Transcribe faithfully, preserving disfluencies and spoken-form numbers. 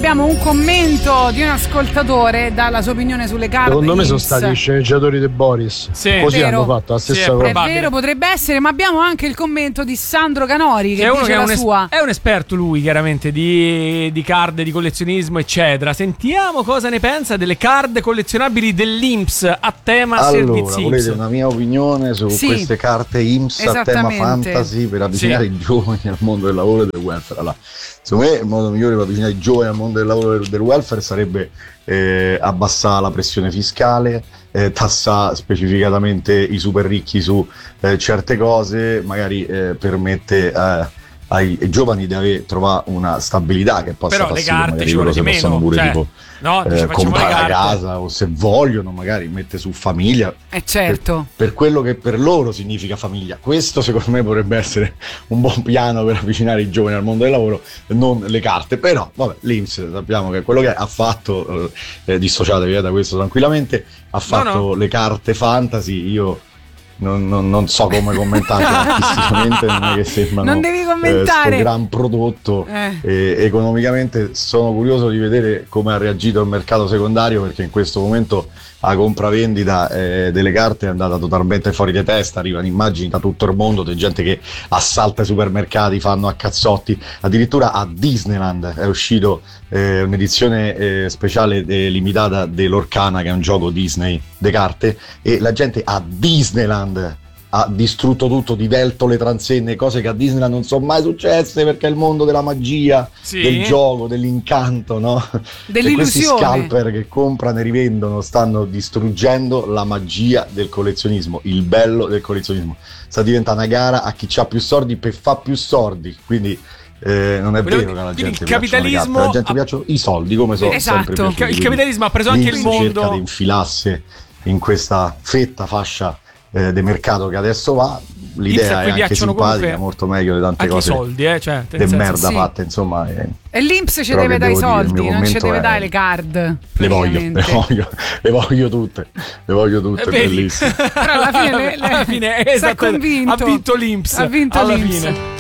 abbiamo un commento di un ascoltatore, dalla sua opinione sulle carte. Secondo me X. sono stati gli sceneggiatori di Boris. Sì, così vero. hanno fatto la stessa Sì, cosa. È vero, potrebbe essere, ma abbiamo anche il commento di Sandro Canori che è uno dice che è la un, es- sua. è un esperto lui, chiaramente, di, di card, di collezionismo, eccetera. Sentiamo cosa ne pensa delle card collezionabili dell'I N P S a tema Allora, servizi. volete una mia opinione su Sì. queste carte I N P S a tema Esattamente. fantasy per avvicinare Sì. i giovani al mondo del lavoro e del welfare? Allora, secondo me il modo migliore per avvicinare i giovani al mondo del lavoro e del welfare sarebbe eh, abbassare la pressione fiscale, eh, tassare specificatamente i super ricchi su eh, certe cose, magari eh, permette eh, ai giovani di avere, trovare una stabilità che possa Però far le sì, carte magari ci loro vuole di si possono meno, pure cioè, tipo no, dice, eh, facciamo le comprare carte. casa, o se vogliono magari mette su famiglia. Eh certo. Per, per quello che per loro significa famiglia. Questo secondo me potrebbe essere un buon piano per avvicinare i giovani al mondo del lavoro, non le carte. Però vabbè, l'I N P S sappiamo che quello che ha fatto, eh, dissociatevi da questo tranquillamente, ha fatto no. le carte fantasy. Io non, non, non so come commentare artisticamente, non è che sembrano Non devi eh, commentare. sto gran prodotto. Eh. E economicamente sono curioso di vedere come ha reagito il mercato secondario, perché in questo momento la compravendita eh, delle carte è andata totalmente fuori di testa. Arrivano immagini da tutto il mondo di gente che assalta i supermercati, fanno a cazzotti. Addirittura a Disneyland è uscito eh, un'edizione eh, speciale eh, limitata dell'Orcana, che è un gioco Disney de carte, e la gente a Disneyland ha distrutto tutto, divelto le transenne, cose che a Disneyland non sono mai successe, perché è il mondo della magia, Sì. del gioco, dell'incanto, no? E questi Dell'illusione. scalper che comprano e rivendono stanno distruggendo la magia del collezionismo, il bello del collezionismo. Sta diventando una gara a chi ha più soldi per fa più soldi, quindi eh, non è Volevo vero che alla dire, gente il piacciono le capitalismo carte, alla gente ha- piacciono i soldi, come sono Esatto. sempre piaciuti. Il Quindi capitalismo ha preso anche il l'I N P S mondo. cerca di infilarsi in questa fetta fascia eh, di mercato che adesso va. L'I N P S a L'idea cui è anche piacciono simpatica, comunque molto meglio di tante anche i cose soldi, eh, cioè, nel de senso, merda sì. fatte, insomma. eh. E l'I N P S ci Però deve che dai devo dire, il soldi, mio non ci commento deve è- dare le card. Le voglio, le praticamente. voglio, le voglio tutte, le voglio tutte, Eh, vedi? bellissime. Però alla fine, le- le- alla fine, sei esatto, convinto. ha vinto l'I N P S Ha vinto alla l'I N P S. fine.